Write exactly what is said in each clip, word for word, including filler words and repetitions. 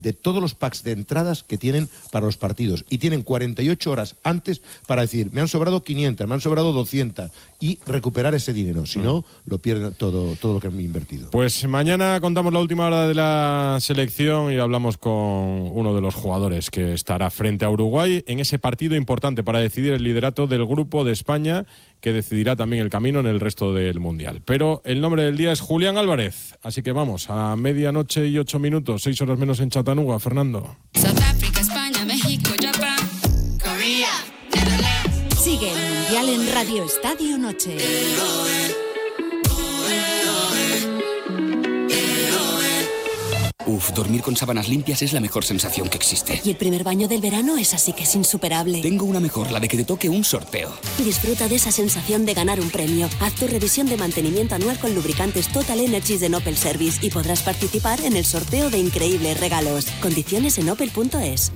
de todos los packs de entradas que tienen para los partidos. Y tienen cuarenta y ocho horas antes para decir, me han sobrado quinientas, me han sobrado doscientas, y recuperar ese dinero. Si no, lo pierden todo, todo lo que han invertido. Pues mañana contamos la última hora de la selección y hablamos con uno de los jugadores que estará frente a Uruguay en ese partido importante para decidir el liderato del grupo de España, que decidirá también el camino en el resto del Mundial. Pero el nombre del día es Julián Álvarez. Así que vamos, a medianoche y ocho minutos, seis horas menos en Chattanooga, Fernando. Sudáfrica, España, México, Japón, Corea, Netherlands. Sigue el Mundial en Radio Estadio Noche. Uf, dormir con sábanas limpias es la mejor sensación que existe. Y el primer baño del verano es así que es insuperable. Tengo una mejor, la de que te toque un sorteo. Disfruta de esa sensación de ganar un premio. Haz tu revisión de mantenimiento anual con lubricantes Total Energies de Opel Service y podrás participar en el sorteo de increíbles regalos. Condiciones en opel punto es.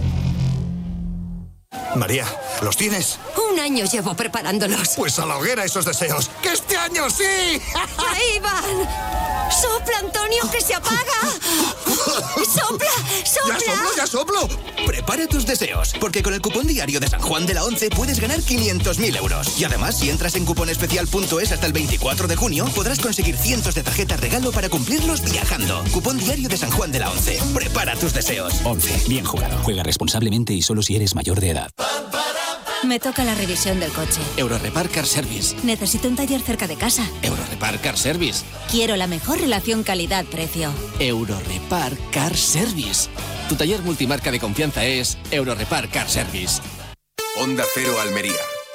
María, ¿los tienes? Un año llevo preparándolos. Pues a la hoguera esos deseos. ¡Que este año sí! ¡Ahí van! ¡Sopla, Antonio, que se apaga! ¡Sopla, sopla! ¡Ya soplo, ya soplo! Prepara tus deseos, porque con el cupón diario de San Juan de la Once puedes ganar quinientos mil euros. Y además, si entras en cuponespecial punto es hasta el veinticuatro de junio, podrás conseguir cientos de tarjetas regalo para cumplirlos viajando. Cupón diario de San Juan de la Once. Prepara tus deseos. once. Bien jugado. Juega responsablemente y solo si eres mayor de edad. Me toca la revisión del coche. Eurorepar Car Service. Necesito un taller cerca de casa. Eurorepar Car Service. Quiero la mejor relación calidad-precio. Eurorepar Car Service. Tu taller multimarca de confianza es Eurorepar Car Service. Onda Cero Almería.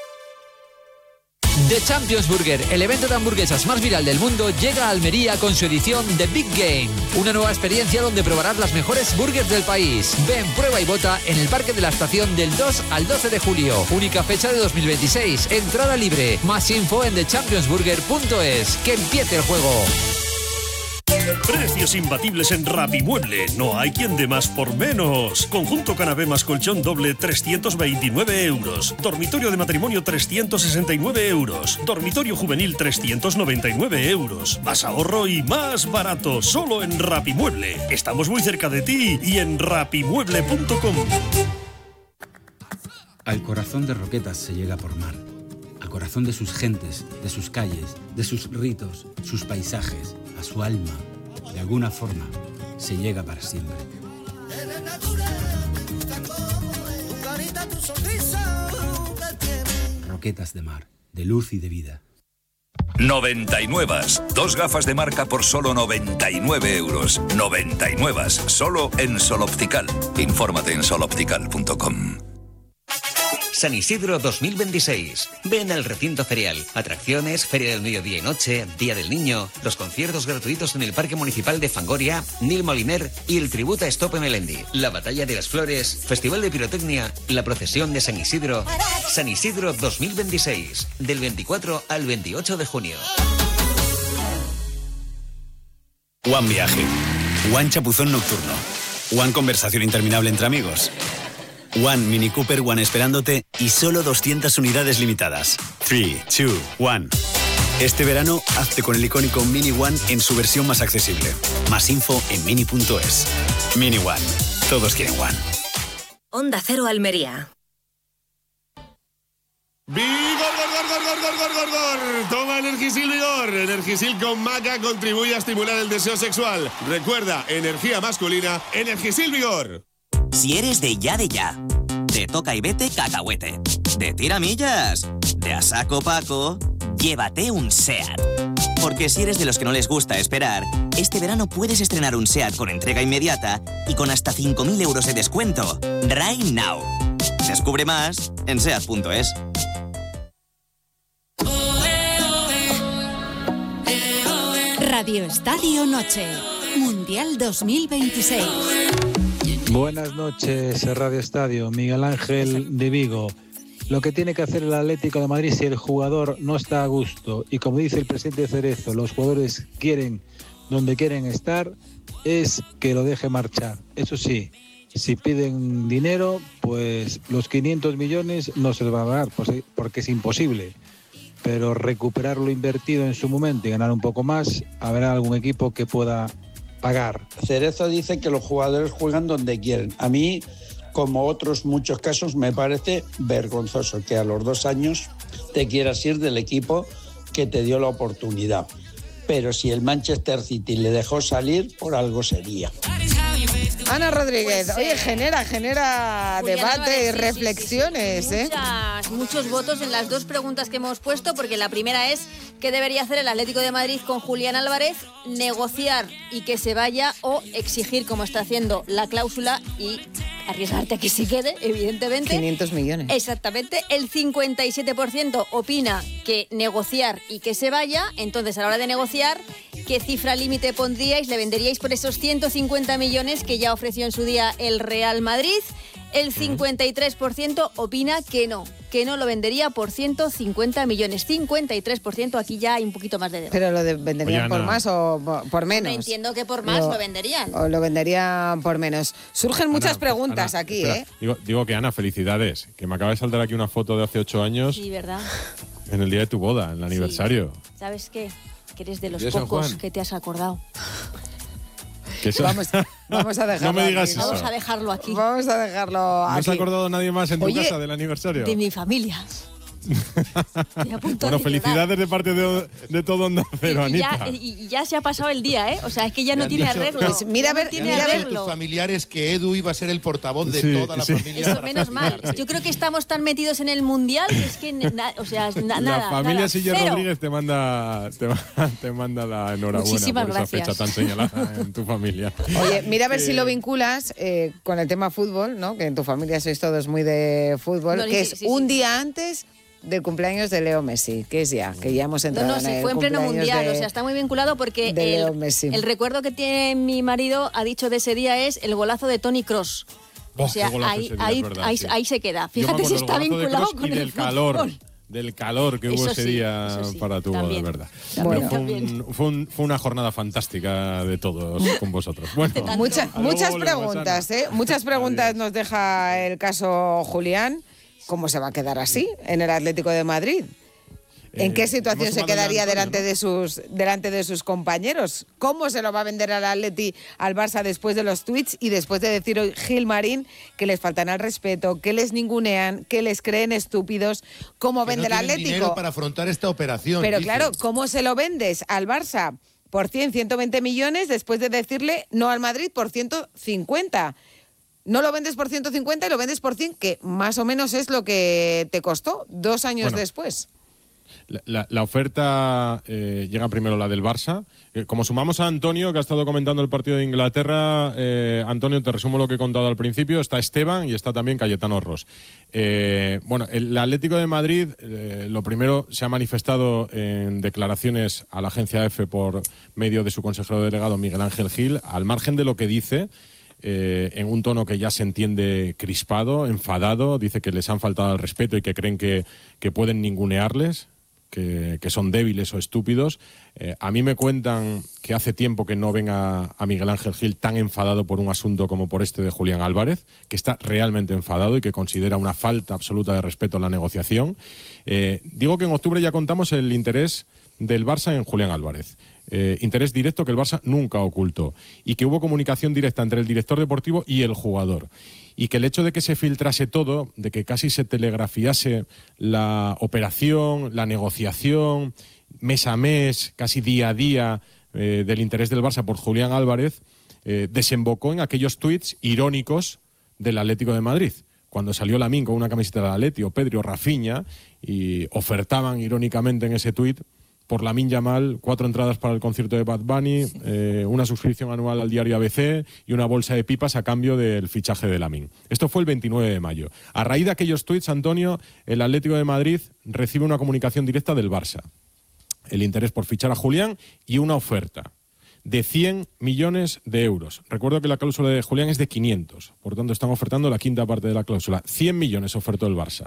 The Champions Burger, el evento de hamburguesas más viral del mundo, llega a Almería con su edición The Big Game. Una nueva experiencia donde probarás las mejores burgers del país. Ven, prueba y vota en el Parque de la Estación del dos al doce de julio. Única fecha de dos mil veintiséis. Entrada libre. Más info en the champions burger punto es. ¡Que empiece el juego! Precios imbatibles en Rapimueble. No hay quien dé más por menos. Conjunto canapé más colchón doble, trescientos veintinueve euros. Dormitorio de matrimonio, trescientos sesenta y nueve euros. Dormitorio juvenil, trescientos noventa y nueve euros. Más ahorro y más barato. Solo en Rapimueble. Estamos muy cerca de ti y en rapimueble punto com. Al corazón de Roquetas se llega por mar. Al corazón de sus gentes, de sus calles, de sus ritos, sus paisajes, a su alma. De alguna forma, se llega para siempre. Roquetas de mar, de luz y de vida. noventa y nueve. Dos gafas de marca por solo noventa y nueve euros. noventa y nueve. Solo en Sol Optical. Infórmate en sol optical punto com. San Isidro dos mil veintiséis. Ven al recinto ferial. Atracciones, Feria del Mediodía y Noche, Día del Niño, los conciertos gratuitos en el Parque Municipal de Fangoria, Nil Moliner y el tributo a Estope Melendi. La Batalla de las Flores, Festival de Pirotecnia, la Procesión de San Isidro. San Isidro dos mil veintiséis. Del veinticuatro al veintiocho de junio. One Viaje. One Chapuzón Nocturno. One Conversación Interminable entre amigos. One Mini Cooper One esperándote y solo doscientas unidades limitadas. tres, dos, uno. Este verano, hazte con el icónico Mini One en su versión más accesible. Más info en mini punto es. Mini One. Todos quieren One. Onda Cero Almería. ¡Vigor, gor, gor, gor, gor, gor, gor, gor! Toma Energisil Vigor. Energisil con maca contribuye a estimular el deseo sexual. Recuerda, energía masculina, Energisil Vigor. Si eres de ya de ya, de toca y vete cacahuete, de tiramillas, de a saco paco, llévate un SEAT. Porque si eres de los que no les gusta esperar, este verano puedes estrenar un SEAT con entrega inmediata y con hasta cinco mil euros de descuento. Right now. Descubre más en seat punto es. Radio Estadio Noche. Mundial dos mil veintiséis. Buenas noches, Radio Estadio. Miguel Ángel de Vigo. Lo que tiene que hacer el Atlético de Madrid si el jugador no está a gusto y, como dice el presidente Cerezo, los jugadores quieren donde quieren estar, es que lo deje marchar. Eso sí, si piden dinero, pues los quinientos millones no se les van a dar porque es imposible. Pero recuperar lo invertido en su momento y ganar un poco más, habrá algún equipo que pueda pagar. Cerezo dice que los jugadores juegan donde quieren. A mí, como otros muchos casos, me parece vergonzoso que a los dos años te quieras ir del equipo que te dio la oportunidad. Pero si el Manchester City le dejó salir, por algo sería. Ana Rodríguez, Pues, oye, eh, genera, genera Julián debate Álvarez, y sí, sí, reflexiones, sí, sí. ¿eh? Muchas- muchos votos en las dos preguntas que hemos puesto, porque la primera es ¿qué debería hacer el Atlético de Madrid con Julián Álvarez? Negociar y que se vaya, o exigir, como está haciendo, la cláusula y arriesgarte a que se quede, evidentemente. quinientos millones. Exactamente. El cincuenta y siete por ciento opina que negociar y que se vaya. Entonces, a la hora de negociar, ¿qué cifra límite pondríais? ¿Le venderíais por esos ciento cincuenta millones que ya ofreció en su día el Real Madrid? El cincuenta y tres por ciento opina que no, que no lo vendería por ciento cincuenta millones. cincuenta y tres por ciento, aquí ya hay un poquito más de debate. Pero lo de- venderían Oye, por Ana. más o por- por menos. Me entiendo que por más lo, venderían. O lo venderían por menos. Surgen muchas Ana, preguntas Ana, aquí, espera, ¿eh? Digo, digo que, Ana, felicidades. Que me acaba de saltar aquí una foto de hace ocho años Sí, ¿verdad? en el día de tu boda, en el aniversario. ¿Sabes qué? Que eres de los ¿Y de San pocos Juan? que te has acordado. Que eso- Vamos, vamos a dejarlo No me digas aquí. eso. Vamos a dejarlo aquí. Vamos a dejarlo ¿No aquí. se ha acordado nadie más en tu Oye, casa del aniversario? De mi familia. Estoy a punto Bueno, de felicidades de parte de, de todo Onda Cero, llorar. Y Anita. ya, y- y ya se ha pasado el día, ¿eh? O sea, es que ya no han tiene dicho- arreglo. Pues mira, a Ya ver, no tiene Han dicho arreglo. tus familiares que Edu iba a ser el portavoz de Sí, toda la sí. familia. Eso para menos mal. felicitarte. Yo creo que estamos tan metidos en el mundial que es que, na- o sea, na- nada. La familia nada, Silla cero. Rodríguez te manda, te, ma- te manda la enhorabuena Muchísimas por gracias. esa fecha tan señalada en tu familia. Oye, mira a ver Eh, si lo vinculas eh, con el tema fútbol, ¿no? Que en tu familia sois todos muy de fútbol, No, que sí, es sí, sí. un día antes del cumpleaños de Leo Messi, que es ya, que ya hemos No, entrado no, en sí, el fue en pleno cumpleaños mundial, de- o sea, está muy vinculado porque de Leo el, Messi. el recuerdo que tiene mi marido, ha dicho de ese día, es el golazo de Toni Kroos. Oh, O sea, qué golazo ahí, ese día, ahí, es verdad, ahí, sí. ahí se queda. Yo me Fíjate acuerdo si del está golazo de vinculado Kroos con y el del calor, fútbol. del calor que hubo Eso ese sí, día eso sí, para tu boda, también. de verdad. También, Pero fue, también. un- fue, un- fue una jornada fantástica de todos con vosotros. Bueno, Mucha- a luego muchas volvemos, preguntas, Ana. ¿eh? Muchas preguntas nos deja el caso Julián. ¿Cómo se va a quedar así en el Atlético de Madrid? ¿En Eh, qué situación hemos se sumado ya a quedaría Antonio, delante ¿no? de sus delante de sus compañeros? ¿Cómo se lo va a vender al Atleti, al Barça, después de los tweets y después de decir hoy Gilmarín que les faltan al respeto, que les ningunean, que les creen estúpidos? ¿Cómo Que vende no el tienen dinero Atlético? para afrontar esta operación. Pero dice. claro, ¿cómo se lo vendes al Barça por cien, ciento veinte millones después de decirle no al Madrid por ciento cincuenta? No lo vendes por ciento cincuenta y lo vendes por cien, que más o menos es lo que te costó dos años Bueno. después. La, la- la oferta eh, llega primero la del Barça. Eh, como sumamos a Antonio, que ha estado comentando el partido de Inglaterra, eh, Antonio, te resumo lo que he contado al principio. Está Esteban y está también Cayetano Ros. Eh, bueno, el Atlético de Madrid, eh, lo primero, se ha manifestado en declaraciones a la agencia EFE por medio de su consejero delegado Miguel Ángel Gil, al margen de lo que dice. Eh, en un tono que ya se entiende crispado, enfadado, dice que les han faltado al respeto y que creen que, que pueden ningunearles, que, que son débiles o estúpidos. Eh, a mí me cuentan que hace tiempo que no ven a, a Miguel Ángel Gil tan enfadado por un asunto como por este de Julián Álvarez, que está realmente enfadado y que considera una falta absoluta de respeto en la negociación. Eh, digo que en octubre ya contamos el interés del Barça en Julián Álvarez. Eh, interés directo que el Barça nunca ocultó y que hubo comunicación directa entre el director deportivo y el jugador. Y que el hecho de que se filtrase todo, de que casi se telegrafiase la operación, la negociación, mes a mes, casi día a día, eh, del interés del Barça por Julián Álvarez, eh, desembocó en aquellos tuits irónicos del Atlético de Madrid. Cuando salió Lamine con una camiseta del Atleti, o Pedri o Rafinha, y ofertaban irónicamente en ese tuit por Lamine Yamal cuatro entradas para el concierto de Bad Bunny, eh, una suscripción anual al diario A B C y una bolsa de pipas a cambio del fichaje de Lamine. Esto fue el veintinueve de mayo. A raíz de aquellos tuits, Antonio, el Atlético de Madrid recibe una comunicación directa del Barça. El interés por fichar a Julián y una oferta de cien millones de euros. Recuerdo que la cláusula de Julián es de quinientos, por tanto están ofertando la quinta parte de la cláusula. cien millones ofertó el Barça.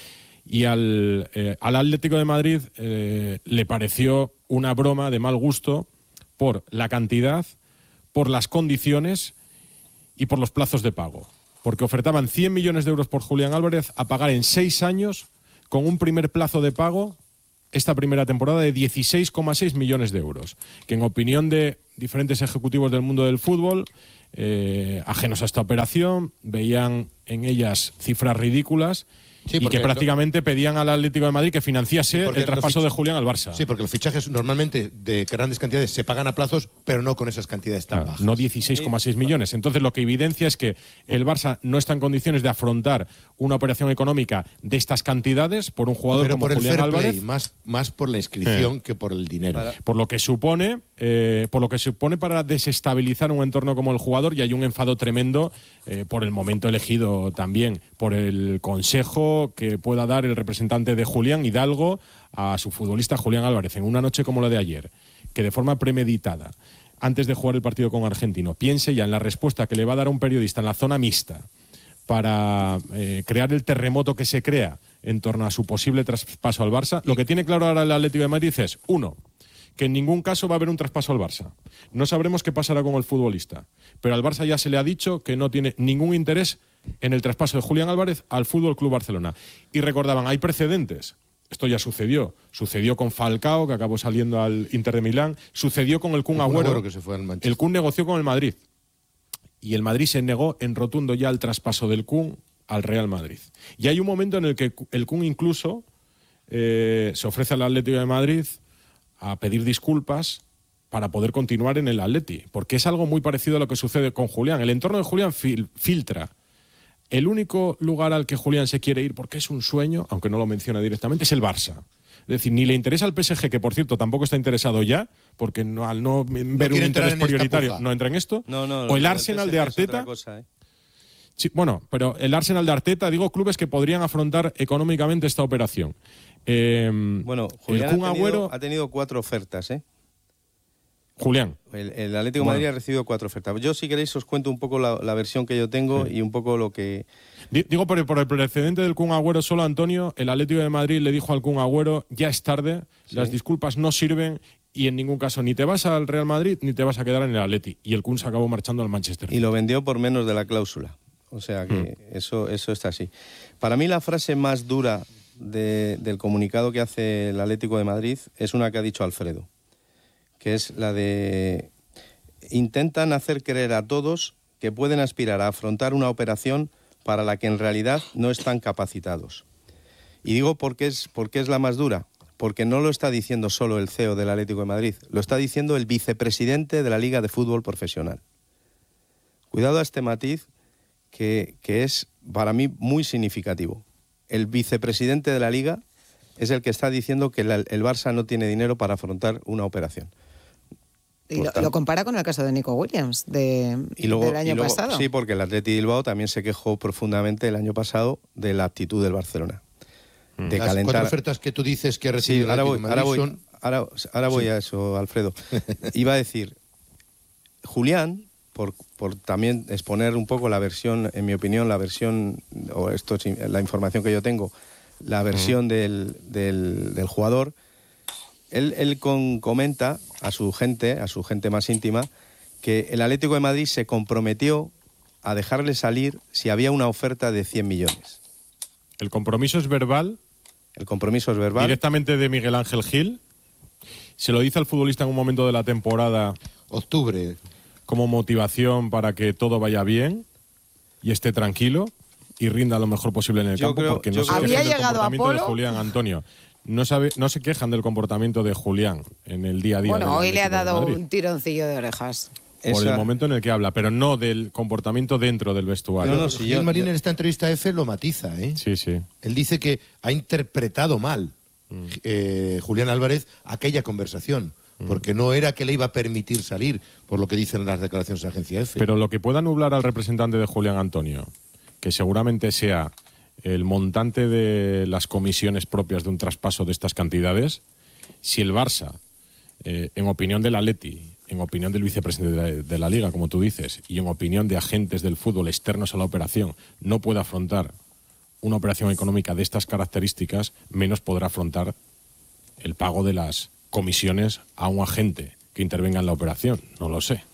Y al, eh, al Atlético de Madrid eh, le pareció una broma de mal gusto por la cantidad, por las condiciones y por los plazos de pago. Porque ofertaban cien millones de euros por Julián Álvarez a pagar en seis años con un primer plazo de pago esta primera temporada de dieciséis coma seis millones de euros, que en opinión de diferentes ejecutivos del mundo del fútbol, eh, ajenos a esta operación, veían en ellas cifras ridículas. Sí, y que prácticamente lo... pedían al Atlético de Madrid que financiase sí, el traspaso de Julián al Barça. Sí, porque los fichajes normalmente de grandes cantidades se pagan a plazos, pero no con esas cantidades tan claro, bajas. No dieciséis coma seis millones. Entonces lo que evidencia es que el Barça no está en condiciones de afrontar una operación económica de estas cantidades por un jugador pero como por Julián el fair Álvarez. Play, más, más por la inscripción eh. que por el dinero. Para... Por lo que supone, eh, por lo que supone para desestabilizar un entorno como el jugador, y hay un enfado tremendo eh, por el momento elegido también, por el consejo que pueda dar el representante de Julián, Hidalgo, a su futbolista Julián Álvarez en una noche como la de ayer, que de forma premeditada, antes de jugar el partido con Argentino, piense ya en la respuesta que le va a dar a un periodista en la zona mixta para eh, crear el terremoto que se crea en torno a su posible traspaso al Barça. Lo que tiene claro ahora el Atlético de Madrid es, uno, que en ningún caso va a haber un traspaso al Barça. No sabremos qué pasará con el futbolista, pero al Barça ya se le ha dicho que no tiene ningún interés en el traspaso de Julián Álvarez al Fútbol Club Barcelona. Y recordaban, hay precedentes. Esto ya sucedió. Sucedió con Falcao, que acabó saliendo al Inter de Milán. Sucedió con el Kun Agüero. Agüero que se fue al Manchester. El Kun negoció con el Madrid. Y el Madrid se negó en rotundo ya el traspaso del Kun al Real Madrid. Y hay un momento en el que el Kun incluso eh, se ofrece al Atlético de Madrid a pedir disculpas para poder continuar en el Atleti. Porque es algo muy parecido a lo que sucede con Julián. El entorno de Julián fil- filtra. El único lugar al que Julián se quiere ir, porque es un sueño, aunque no lo menciona directamente, es el Barça. Es decir, ni le interesa al P S G, que por cierto tampoco está interesado ya, porque no, al no ver no un interés prioritario no entra en esto. No, no, o el no, Arsenal el de Arteta. Cosa, ¿eh? Sí, bueno, pero el Arsenal de Arteta, digo, clubes que podrían afrontar económicamente esta operación. Eh, bueno, Julián el Kun ha, tenido, Agüero, ha tenido cuatro ofertas, ¿eh? Julián. El, el Atlético de bueno. Madrid ha recibido cuatro ofertas. Yo, si queréis, os cuento un poco la, la versión que yo tengo sí. y un poco lo que... Digo, por el, por el precedente del Kun Agüero solo, Antonio, el Atlético de Madrid le dijo al Kun Agüero, ya es tarde, sí. las disculpas no sirven y en ningún caso ni te vas al Real Madrid ni te vas a quedar en el Atleti. Y el Kun se acabó marchando al Manchester. Y lo vendió por menos de la cláusula. O sea que mm. eso, eso está así. Para mí la frase más dura de, del comunicado que hace el Atlético de Madrid es una que ha dicho Alfredo, que es la de... Intentan hacer creer a todos que pueden aspirar a afrontar una operación para la que en realidad no están capacitados. Y digo porque es, porque es la más dura, porque no lo está diciendo solo el C E O del Atlético de Madrid, lo está diciendo el vicepresidente de la Liga de Fútbol Profesional. Cuidado a este matiz que, que es para mí muy significativo. El vicepresidente de la Liga es el que está diciendo que la, el Barça no tiene dinero para afrontar una operación. Y lo, lo compara con el caso de Nico Williams de, y luego, del año y luego, pasado. Sí, porque el Atleti Bilbao también se quejó profundamente el año pasado de la actitud del Barcelona. Mm. De Las calentar. Cuatro ofertas que tú dices que ha recibido sí, ahora voy, Madrid ahora voy, son... ahora, ahora voy sí. a eso, Alfredo. Iba a decir, Julián, por, por también exponer un poco la versión, en mi opinión, la versión, o esto es la información que yo tengo, la versión mm. del, del, del jugador, él, él con, comenta a su gente, a su gente más íntima, que el Atlético de Madrid se comprometió a dejarle salir si había una oferta de cien millones. ¿El compromiso es verbal? El compromiso es verbal. Directamente de Miguel Ángel Gil. Se lo dice al futbolista en un momento de la temporada. Octubre. Como motivación para que todo vaya bien y esté tranquilo y rinda lo mejor posible en el yo campo, creo, porque no se ¿Había quejan del llegado comportamiento Apolo? de Julián, Antonio. No, sabe, no se quejan del comportamiento de Julián en el día a día. Bueno, hoy le ha dado un tironcillo de orejas. Por Esa... el momento en el que habla, pero no del comportamiento dentro del vestuario. No, no, si Gil Marín en esta entrevista a F lo matiza, ¿eh? Sí, sí. Él dice que ha interpretado mal mm. eh, Julián Álvarez aquella conversación, mm. porque no era que le iba a permitir salir, por lo que dicen las declaraciones de la agencia F. Pero lo que pueda nublar al representante de Julián, Antonio, que seguramente sea el montante de las comisiones propias de un traspaso de estas cantidades, si el Barça, eh, en opinión del Atleti, en opinión del vicepresidente de la, de la Liga, como tú dices, y en opinión de agentes del fútbol externos a la operación, no puede afrontar una operación económica de estas características, menos podrá afrontar el pago de las comisiones a un agente que intervenga en la operación. No lo sé.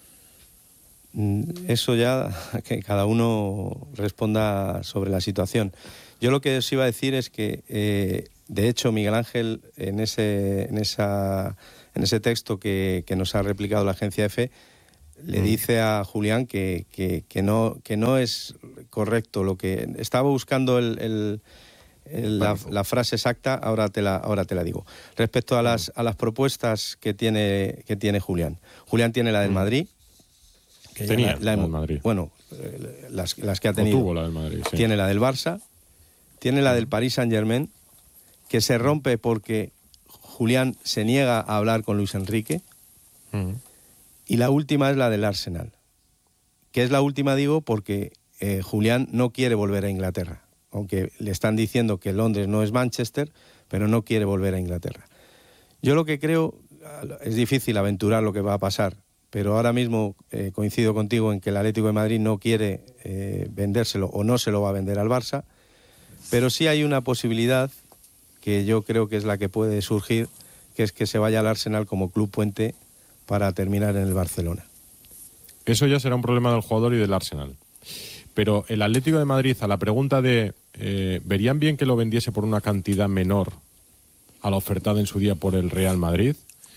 Eso ya, que cada uno responda sobre la situación. Yo lo que os iba a decir es que eh, De hecho, Miguel Ángel, en ese, en esa, en ese texto que, que nos ha replicado la agencia EFE, le dice a Julián que, que, que, no, que no es correcto lo que... Estaba buscando el, el, el, la, la frase exacta, ahora te la, ahora te la digo. Respecto a las, a las propuestas que tiene, que tiene Julián. Julián tiene la del Madrid. Que Tenía la, la, la del Madrid. Bueno, eh, las, las que ha tenido. O tuvo la del Madrid, sí. Tiene la del Barça, tiene la del Paris Saint-Germain, que se rompe porque Julián se niega a hablar con Luis Enrique. Uh-huh. Y la última es la del Arsenal, que es la última, digo, porque eh, Julián no quiere volver a Inglaterra, aunque le están diciendo que Londres no es Manchester, pero no quiere volver a Inglaterra. Yo lo que creo, es difícil aventurar lo que va a pasar, pero ahora mismo eh, coincido contigo en que el Atlético de Madrid no quiere eh, vendérselo o no se lo va a vender al Barça, pero sí hay una posibilidad que yo creo que es la que puede surgir, que es que se vaya al Arsenal como club puente para terminar en el Barcelona. Eso ya será un problema del jugador y del Arsenal. Pero el Atlético de Madrid, a la pregunta de eh, ¿verían bien que lo vendiese por una cantidad menor a la ofertada en su día por el Real Madrid?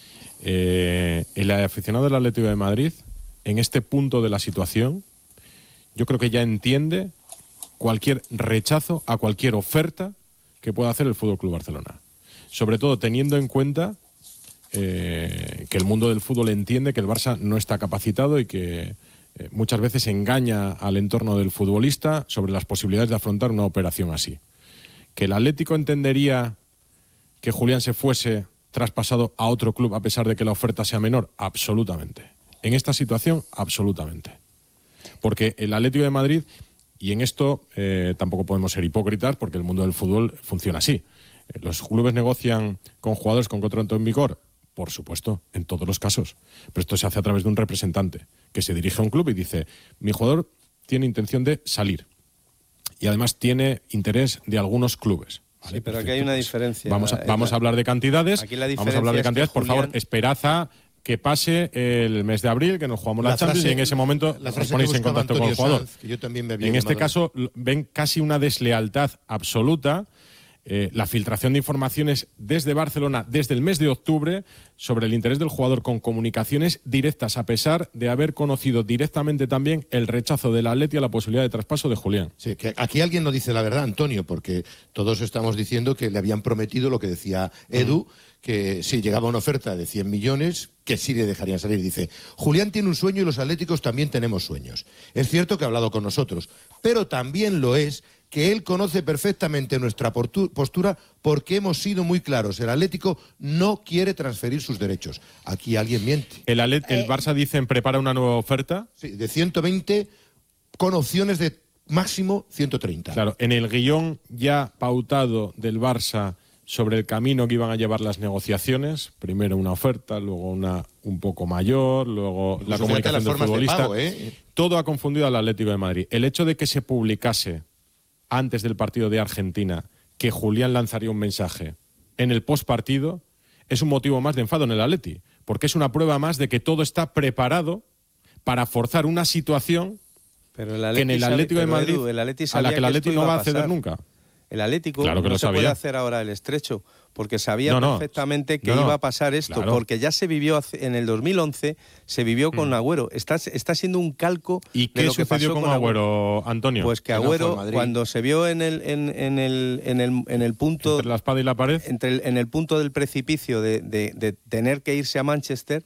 Eh, el aficionado del Atlético de Madrid, en este punto de la situación, yo creo que ya entiende cualquier rechazo a cualquier oferta que pueda hacer el F C Barcelona. Sobre todo teniendo en cuenta Eh, que el mundo del fútbol entiende que el Barça no está capacitado y que eh, muchas veces engaña al entorno del futbolista sobre las posibilidades de afrontar una operación así. ¿Que el Atlético entendería que Julián se fuese traspasado a otro club a pesar de que la oferta sea menor? Absolutamente. En esta situación, absolutamente. Porque el Atlético de Madrid, y en esto eh, tampoco podemos ser hipócritas porque el mundo del fútbol funciona así. Eh, los clubes negocian con jugadores con contrato en vigor. Por supuesto, en todos los casos. Pero esto se hace a través de un representante que se dirige a un club y dice: mi jugador tiene intención de salir. Y además tiene interés de algunos clubes. ¿Vale? Sí, pero aquí hay una diferencia. Vamos a, vamos a hablar de cantidades. Aquí la vamos a hablar de es cantidades. Por Julián... favor, esperad a que pase el mes de abril, que nos jugamos la, la Champions, frase, y en ese momento os ponéis en contacto con el jugador. Sanz, que yo también me había en este llamado. caso, ven casi una deslealtad absoluta. Eh, la filtración de informaciones desde Barcelona desde el mes de octubre sobre el interés del jugador con comunicaciones directas, a pesar de haber conocido directamente también el rechazo del Atleti a la posibilidad de traspaso de Julián. Sí, que aquí alguien no dice la verdad, Antonio, porque todos estamos diciendo que le habían prometido lo que decía Edu, uh-huh. que si llegaba una oferta de cien millones, que sí le dejarían salir. Dice: Julián tiene un sueño y los atléticos también tenemos sueños. Es cierto que ha hablado con nosotros, pero también lo es que él conoce perfectamente nuestra postura porque hemos sido muy claros. El Atlético no quiere transferir sus derechos. Aquí alguien miente. El, Atlet- el Barça, dicen, prepara una nueva oferta. Sí, de ciento veinte con opciones de máximo ciento treinta. Claro, en el guión ya pautado del Barça sobre el camino que iban a llevar las negociaciones, primero una oferta, luego una un poco mayor, luego pues la comunicación del futbolista. De pago, ¿eh? Todo ha confundido al Atlético de Madrid. El hecho de que se publicase antes del partido de Argentina que Julián lanzaría un mensaje en el postpartido es un motivo más de enfado en el Atleti, porque es una prueba más de que todo está preparado para forzar una situación pero el que en el Atlético sabe, de Madrid Edu, el Atleti a la que el Atleti no va a ceder nunca. El Atlético claro que no lo se sabía. puede hacer ahora el estrecho, porque sabía no, no. perfectamente que no, no. iba a pasar esto, claro. porque ya se vivió en el dos mil once, se vivió con mm. Agüero. Está, está siendo un calco ¿Y de qué lo que sucedió pasó con Agüero, Agüero, Antonio? Pues que Agüero, cuando se vio en el, en, en el, en el, en el punto... Entre la espada y la pared. Entre el, en el punto del precipicio de, de, de tener que irse a Manchester,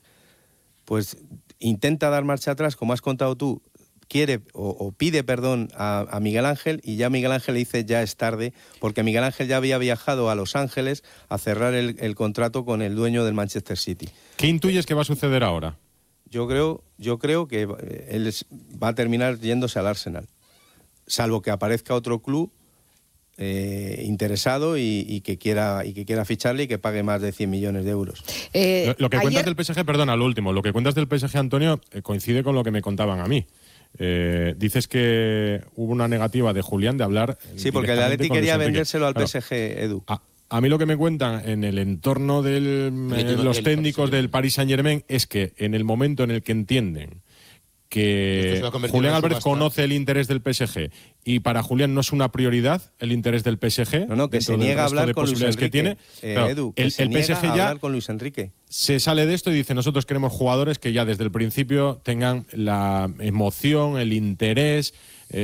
pues intenta dar marcha atrás, como has contado tú, quiere o, o pide perdón a, a Miguel Ángel, y ya Miguel Ángel le dice ya es tarde, porque Miguel Ángel ya había viajado a Los Ángeles a cerrar el, el contrato con el dueño del Manchester City. ¿Qué intuyes que va a suceder ahora? Yo creo, yo creo que él es, va a terminar yéndose al Arsenal, salvo que aparezca otro club eh, interesado y, y, que quiera, y que quiera ficharle y que pague más de cien millones de euros. Eh, lo, lo que ayer... cuentas del P S G, perdona, lo último, lo que cuentas del P S G, Antonio, eh, coincide con lo que me contaban a mí. Eh, dices que hubo una negativa de Julián de hablar. Sí, porque el Atleti quería vendérselo al claro. P S G, Edu. A, a mí lo que me cuentan en el entorno de eh, los técnicos del Paris Saint-Germain es que en el momento en el que entienden que Julián Álvarez conoce el interés del P S G y para Julián no es una prioridad el interés del P S G. No, no, que se niega a hablar con Luis Enrique. Que tiene. Eh, claro, Edu, que el, se el P S G niega a ya hablar con Luis Enrique. Se sale de esto y dice, nosotros queremos jugadores que ya desde el principio tengan la emoción, el interés,